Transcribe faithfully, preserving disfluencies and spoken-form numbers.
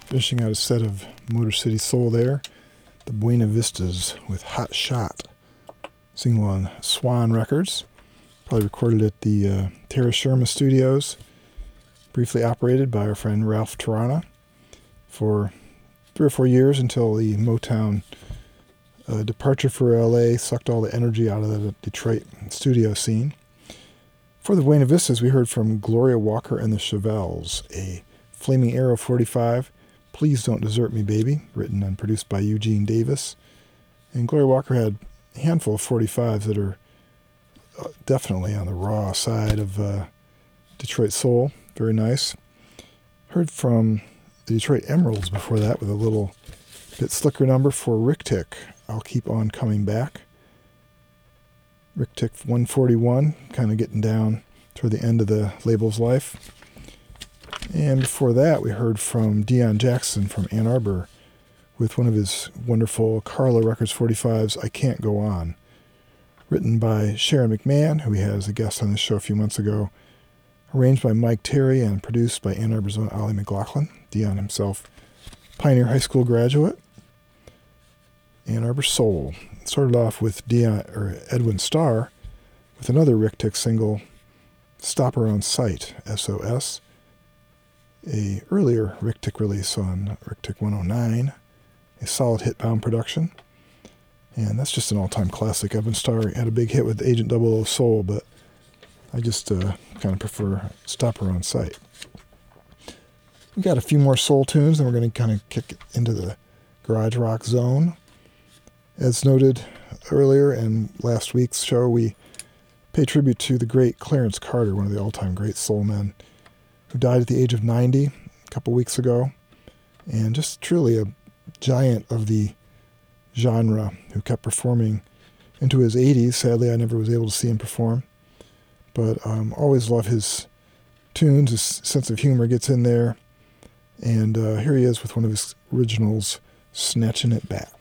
Finishing out a set of Motor City Soul there, the Buena Vistas with Hot Shot, single on Swan Records, probably recorded at the uh, Terra Sherma Studios, briefly operated by our friend Ralph Tarana for three or four years until the Motown uh, departure for L A sucked all the energy out of the Detroit studio scene. For the Buena Vistas, we heard from Gloria Walker and the Chevelles, a Flaming Arrow forty-five, Please Don't Desert Me Baby, written and produced by Eugene Davis. And Gloria Walker had a handful of forty-fives that are definitely on the raw side of uh, Detroit soul. Very nice. Heard from the Detroit Emeralds before that with a little bit slicker number for Rick Tick, I'll Keep On Coming Back. Rick Tick one forty-one, kind of getting down toward the end of the label's life. And before that, we heard from Deon Jackson from Ann Arbor with one of his wonderful Carla Records forty-fives, I Can't Go On, written by Sharon McMahon, who we had as a guest on this show a few months ago, arranged by Mike Terry and produced by Ann Arbor's own Ollie McLaughlin. Deon himself, Pioneer High School graduate. Ann Arbor Soul. Started off with Deon, or Edwin Starr with another Rick Tick single, Stopper on Sight, S O S, a earlier Rick Tick release on Rick Tick one oh nine, a solid hit-bound production. And that's just an all-time classic. Edwin Starr had a big hit with Agent double oh Soul, but I just uh, kind of prefer Stopper on Sight. We got a few more soul tunes, and we're going to kind of kick into the garage rock zone. As noted earlier in last week's show, we pay tribute to the great Clarence Carter, one of the all-time great soul men, who died at the age of ninety a couple weeks ago, and just truly a giant of the genre who kept performing into his eighties. Sadly, I never was able to see him perform, but um, always love his tunes. His sense of humor gets in there, and uh, here he is with one of his originals, Snatching It Back.